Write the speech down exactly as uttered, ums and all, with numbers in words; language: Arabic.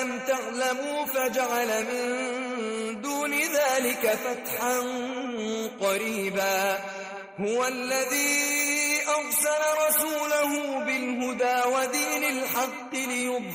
لم تعلموا فجعل من دون ذلك فتحا قريبا هو الذي أرسل رسوله بالهدى ودين الحق ليظهره